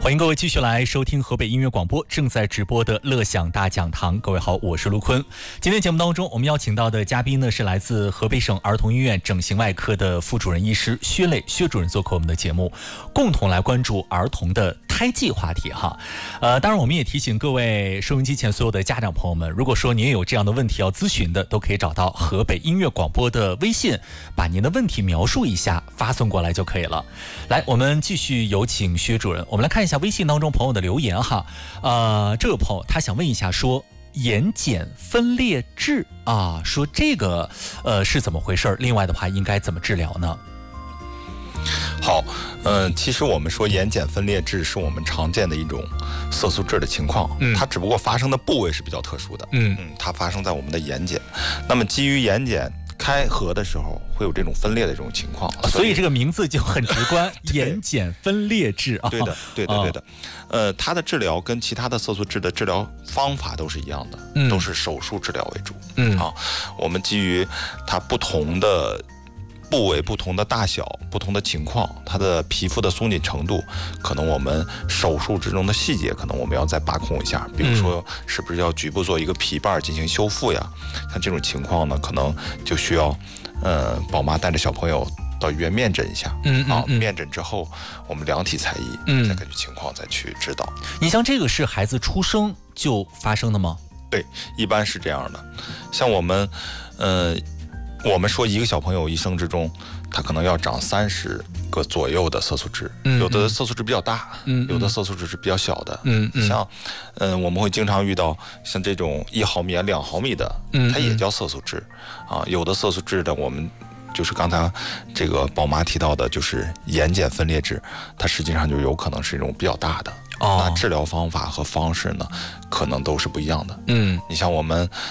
欢迎各位继续来收听河北音乐广播正在直播的乐享大讲堂。各位好，我是陆坤。今天节目当中，我们邀请到的嘉宾呢是来自河北省儿童医院整形外科的副主任医师薛磊薛主任做客我们的节目，共同来关注儿童的胎记话题哈。当然我们也提醒各位收音机前所有的家长朋友们，如果说您也有这样的问题要咨询的，都可以找到河北音乐广播的微信，把您的问题描述一下，发送过来就可以了。来，我们继续有请薛主任，我们来看一下微信当中朋友的留言哈。这个朋友他想问一下说，眼睑分裂痣啊，说这个是怎么回事？另外的话应该怎么治疗呢？ 好，其实我们说眼睑分裂痣是我们常见的一种色素痣的情况，它只不过发生的部位是比较特殊的，它发生在我们的眼睑。那么基于眼睑开合的时候会有这种分裂的这种情况， 所以这个名字就很直观，眼睑分裂痣啊。 对的。它的治疗跟其他的色素痣的治疗方法都是一样的，都是手术治疗为主。我们基于它不同的部位、不同的大小、不同的情况，它的皮肤的松紧程度，可能我们手术之中的细节，可能我们要再把控一下。比如说，是不是要局部做一个皮瓣进行修复呀？像这种情况呢，可能就需要，宝妈带着小朋友到医院面诊一下。面诊之后，我们量体裁衣，再根据情况再去指导。 你像这个是孩子出生就发生的吗？ 对，一般是这样的。像我们说一个小朋友一生之中，他可能要长30个左右的色素痣，有的色素痣比较大，有的色素痣是比较小的。像我们会经常遇到像这种1毫米、2毫米的，它也叫色素痣啊。有的色素痣的，我们就是刚才这个宝妈提到的，就是眼睑分裂痣，它实际上就有可能是一种比较大的。那治疗方法和方式呢，可能都是不一样的。你像我们